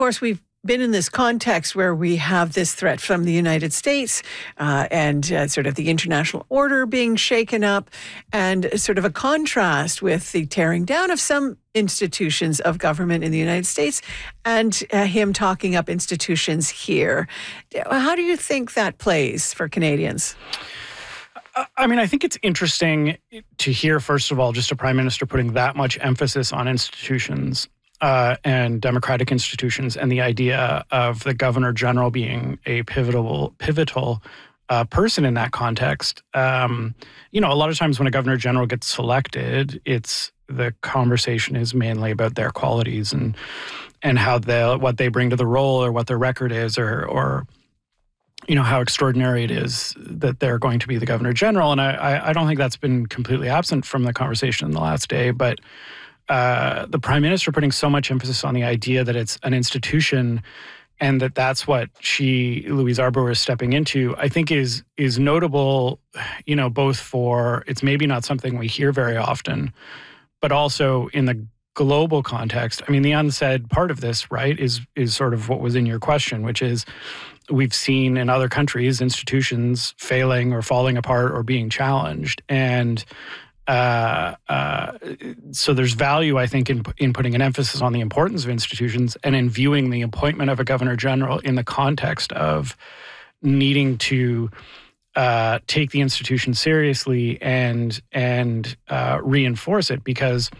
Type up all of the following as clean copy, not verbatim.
course, we've been in this context where we have this threat from the United States and sort of the international order being shaken up, and sort of a contrast with the tearing down of some institutions of government in the United States and him talking up institutions here. How do you think that plays for Canadians? I mean, I think it's interesting to hear, first of all, just a prime minister putting that much emphasis on institutions and democratic institutions, and the idea of the Governor General being a pivotal person in that context. A lot of times when a Governor General gets selected, the conversation is mainly about their qualities and how what they bring to the role, or what their record is, or how extraordinary it is that they're going to be the Governor General. And I don't think that's been completely absent from the conversation in the last day, but the Prime Minister putting so much emphasis on the idea that it's an institution and that's what Louise Arbour is stepping into, I think is notable, both for, it's maybe not something we hear very often, but also in the global context. I mean, the unsaid part of this, right, is sort of what was in your question, which is we've seen in other countries institutions failing or falling apart or being challenged. And so there's value, I think, in putting an emphasis on the importance of institutions and in viewing the appointment of a Governor General in the context of needing to take the institution seriously and reinforce it. Because,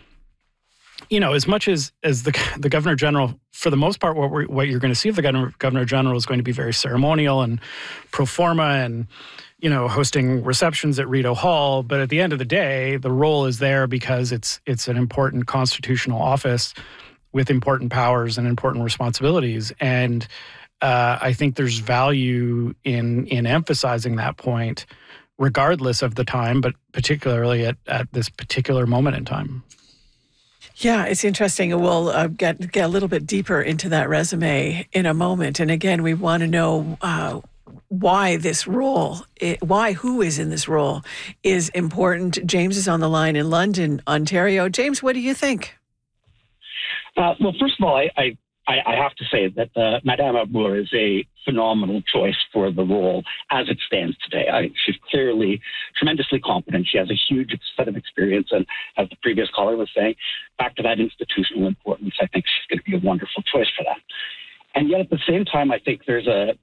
as much as the Governor General, for the most part, what you're going to see of the Governor General is going to be very ceremonial and pro forma and hosting receptions at Rideau Hall. But at the end of the day, the role is there because it's an important constitutional office with important powers and important responsibilities. And I think there's value in emphasizing that point, regardless of the time, but particularly at this particular moment in time. Yeah, it's interesting. We'll get a little bit deeper into that resume in a moment. And again, we want to know why this role, who is in this role is important. James is on the line in London, Ontario. James, what do you think? Well, first of all, I have to say that Madame Arbour is a phenomenal choice for the role as it stands today. She's clearly tremendously competent. She has a huge set of experience, and as the previous caller was saying, back to that institutional importance, I think she's going to be a wonderful choice for that. And yet at the same time, I think there's a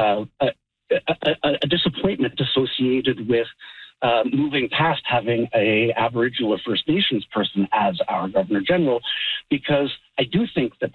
disappointment associated with moving past having a Aboriginal or First Nations person as our Governor General, because I do think that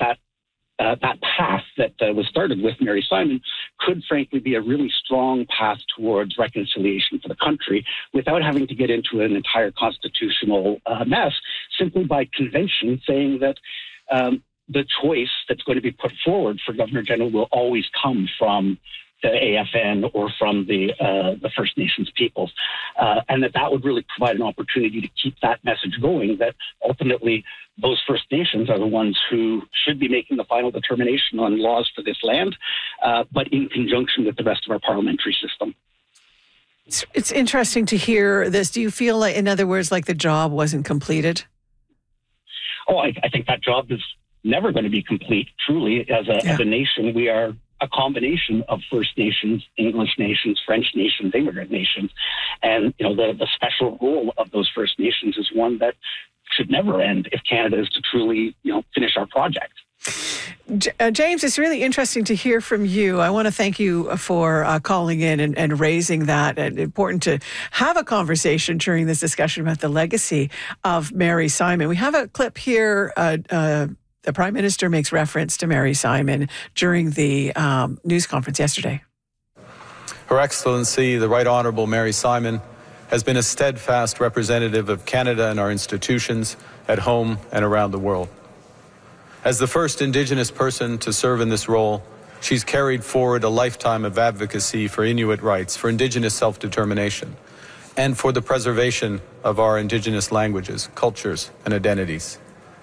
path that was started with Mary Simon could frankly be a really strong path towards reconciliation for the country without having to get into an entire constitutional mess, simply by convention saying that the choice that's going to be put forward for Governor General will always come from the AFN or from the First Nations peoples, and that would really provide an opportunity to keep that message going, that ultimately those First Nations are the ones who should be making the final determination on laws for this land, but in conjunction with the rest of our parliamentary system. It's interesting to hear this. Do you feel like, in other words, like the job wasn't completed? Oh, I think that job is never going to be complete. Truly, as a nation, we are a combination of First Nations, English nations, French nations, immigrant nations. And, the special role of those First Nations is one that should never end if Canada is to truly, finish our project. James, it's really interesting to hear from you. I want to thank you for calling in and raising that. And important to have a conversation during this discussion about the legacy of Mary Simon. We have a clip here. The Prime Minister makes reference to Mary Simon during the news conference yesterday. Her Excellency, the Right Honourable Mary Simon, has been a steadfast representative of Canada and our institutions at home and around the world. As the first Indigenous person to serve in this role, she's carried forward a lifetime of advocacy for Inuit rights, for Indigenous self-determination, and for the preservation of our Indigenous languages, cultures, and identities.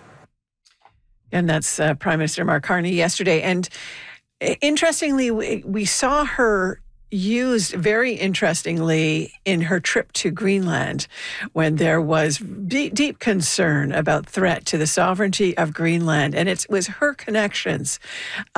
And that's Prime Minister Mark Carney yesterday. And interestingly, we saw her used very interestingly in her trip to Greenland, when there was deep concern about threat to the sovereignty of Greenland. And it was her connections